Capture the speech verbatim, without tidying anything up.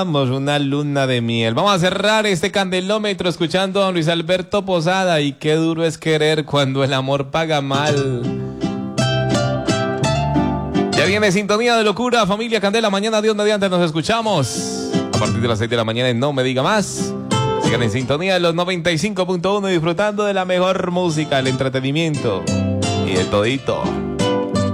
Una luna de miel. Vamos a cerrar este candelómetro escuchando a don Luis Alberto Posada. Y qué duro es querer cuando el amor paga mal. Ya viene Sintonía de Locura, familia Candela. Mañana Dios mediante nos escuchamos a partir de las seis de la mañana en No Me Diga Más. Sigan en sintonía de los noventa y cinco punto uno disfrutando de la mejor música, el entretenimiento y de todito.